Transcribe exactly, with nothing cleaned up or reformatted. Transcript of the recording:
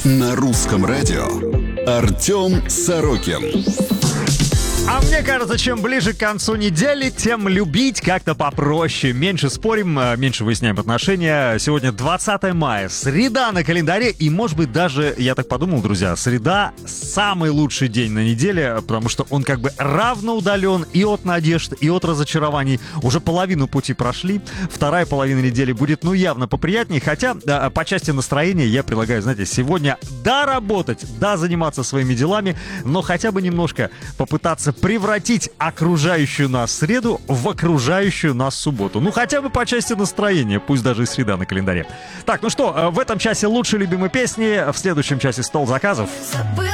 На русском радио Артем Сорокин. А мне кажется, чем ближе к концу недели, тем любить как-то попроще. Меньше спорим, меньше выясняем отношения. Сегодня двадцатое мая, среда на календаре. И, может быть, даже, я так подумал, друзья, среда самый лучший день на неделе, потому что он как бы равно удален и от надежд, и от разочарований. Уже половину пути прошли. Вторая половина недели будет, ну, явно поприятнее. Хотя, да, по части настроения я предлагаю, знаете, сегодня да работать, да заниматься своими делами, но хотя бы немножко попытаться превратить окружающую нас среду в окружающую нас субботу. Ну, хотя бы по части настроения, пусть даже и среда на календаре. Так, ну что, в этом часе лучшие любимые песни, в следующем часе стол заказов.